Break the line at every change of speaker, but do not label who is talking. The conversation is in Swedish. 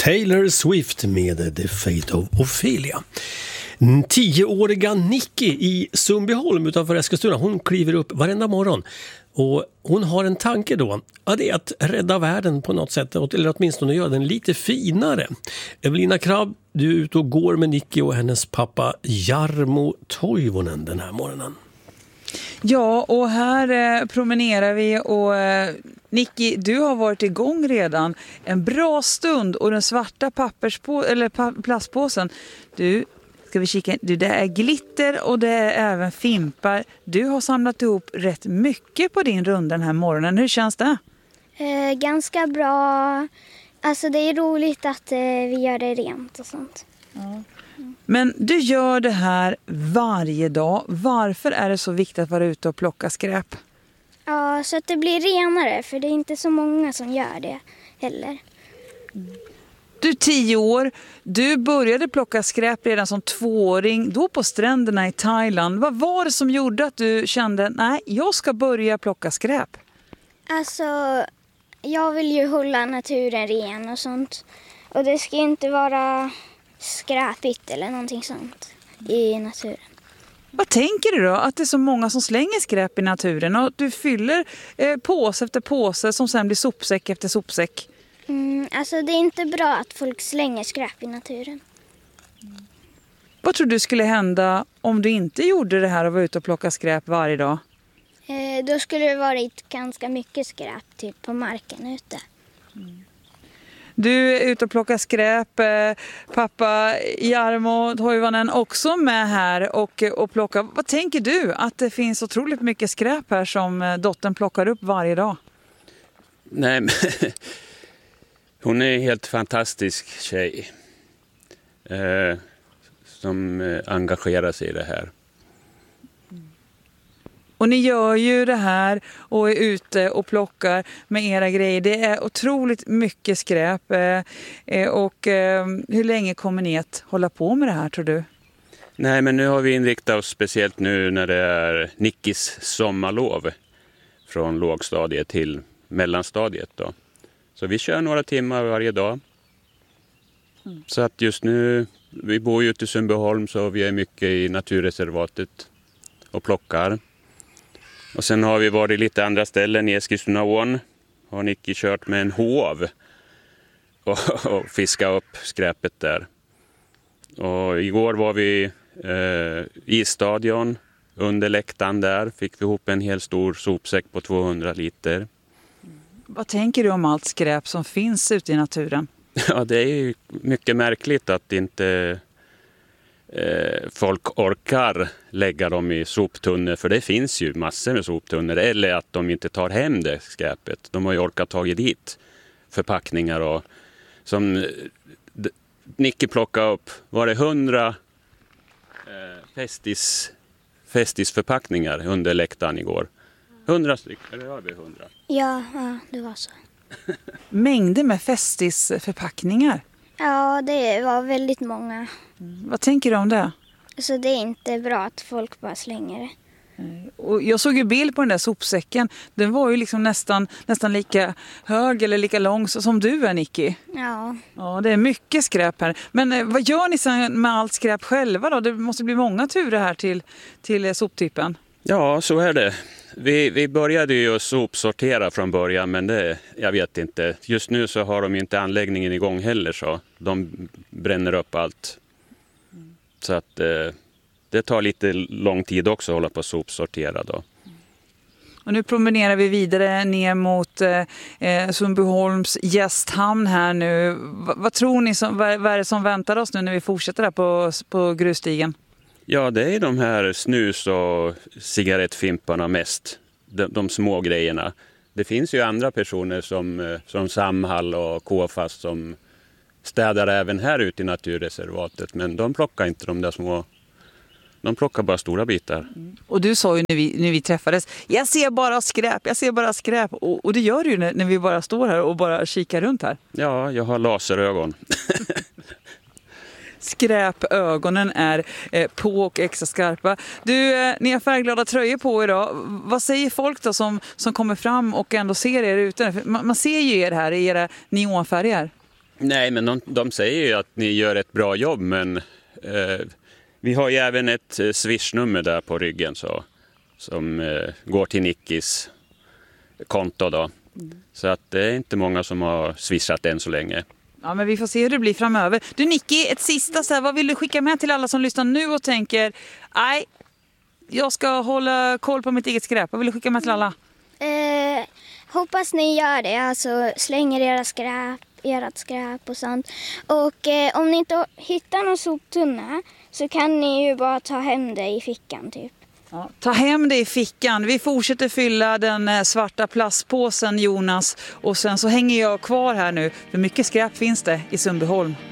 Taylor Swift med The Fate of Ophelia. 10-åriga Nicky i Sundbyholm utanför Eskilstuna, hon kliver upp varenda morgon. Och hon har en tanke då, det är att rädda världen på något sätt, eller åtminstone göra den lite finare. Evelina Krabb, du är ute och går med Nicky och hennes pappa Jarmo Toivonen den här morgonen.
Ja, och här promenerar vi och Nicky, du har varit igång redan en bra stund och den svarta plastpåsen, ska vi kika, det är glitter och det är även fimpar. Du har samlat ihop rätt mycket på din runda den här morgonen. Hur känns det?
Ganska bra. Alltså det är roligt att vi gör det rent och sånt.
Ja. Men du gör det här varje dag. Varför är det så viktigt att vara ute och plocka skräp?
Ja, så att det blir renare, för det är inte så många som gör det heller.
Du är 10 år, du började plocka skräp redan som 2-åring, då på stränderna i Thailand. Vad var det som gjorde att du kände, nej, jag ska börja plocka skräp?
Alltså, jag vill ju hålla naturen ren och sånt. Och det ska inte vara skräpigt eller någonting sånt i naturen.
Vad tänker du då? Att det är så många som slänger skräp i naturen och du fyller påse efter påse som sen blir sopsäck efter sopsäck?
Alltså det är inte bra att folk slänger skräp i naturen.
Vad tror du skulle hända om du inte gjorde det här och var ute och plocka skräp varje dag?
Då skulle det varit ganska mycket skräp typ på marken ute.
Du är ute och plockar skräp. Pappa Jarmo Toivonen också med här och plockar. Vad tänker du att det finns otroligt mycket skräp här som dottern plockar upp varje dag?
Nej, men hon är en helt fantastisk tjej som engagerar sig i det här.
Och ni gör ju det här och är ute och plockar med era grejer. Det är otroligt mycket skräp. Och hur länge kommer ni att hålla på med det här, tror du?
Nej, men nu har vi inriktat oss speciellt nu när det är Nickis sommarlov från lågstadiet till mellanstadiet då. Så vi kör några timmar varje dag. Så att just nu, vi bor ju ute i Sundbyholm så vi är mycket i naturreservatet och plockar. Och sen har vi varit lite andra ställen i Eskilstunaån. Har Nicky kört med en hov och fiskat upp skräpet där. Och igår var vi i stadion under läktaren där. Fick vi ihop en hel stor sopsäck på 200 liter.
Vad tänker du om allt skräp som finns ute i naturen?
Ja, det är ju mycket märkligt att inte folk orkar lägga dem i soptunnor, för det finns ju massor med soptunnor, eller att de inte tar hem det skräpet. De har ju orkat tagit dit förpackningar och som Nicky plockade upp, var det 100 festisförpackningar under läktaren igår. 100 stycken, eller över 100?
Ja, det var så.
Mängder med festisförpackningar?
Ja, det var väldigt många.
Vad tänker du om det?
Så det är inte bra att folk bara slänger det.
Och jag såg ju bild på den där sopsäcken. Den var ju liksom nästan lika hög eller lika lång som du är, Nicky.
Ja.
Ja, det är mycket skräp här. Men vad gör ni sen med allt skräp själva då? Det måste bli många turer här till soptippen.
Ja, så är det. Vi började ju att sopsortera från början, men det, jag vet inte. Just nu så har de inte anläggningen igång heller, så de bränner upp allt. Så att det tar lite lång tid också att hålla på att sopsortera då.
Och nu promenerar vi vidare ner mot Sundbyholms gästhamn här nu. Vad tror ni, vad är det som väntar oss nu när vi fortsätter här på grusstigen? Ja,
det är de här snus- och cigarettfimparna mest. De små grejerna. Det finns ju andra personer som Samhall och KFAS som städar även här ute i naturreservatet. Men de plockar inte de där små. De plockar bara stora bitar.
Och du sa ju när vi träffades, jag ser bara skräp. Och det gör du ju när vi bara står här och bara kikar runt här.
Ja, jag har laserögon.
Skräpögonen är på och extra skarpa. Du, ni har färgglada tröjor på idag. Vad säger folk då som kommer fram och ändå ser er ute? Man ser ju er här i era neonfärger.
Nej, men de säger ju att ni gör ett bra jobb, men vi har ju även ett Swish-nummer där på ryggen som går till Nickis konto då. Så att det är inte många som har swishat än så länge.
Ja, men vi får se hur det blir framöver. Du Nicky, ett sista så här, vad vill du skicka med till alla som lyssnar nu och tänker, nej, jag ska hålla koll på mitt eget skräp. Vad vill du skicka med till alla?
Hoppas ni gör det, alltså slänger ert skräp och sånt. Och om ni inte hittar någon soptunna så kan ni ju bara ta hem det i fickan typ.
Ja, ta hem det i fickan. Vi fortsätter fylla den svarta plastpåsen, Jonas. Och sen så hänger jag kvar här nu. För mycket skräp finns det i Sundbyholm.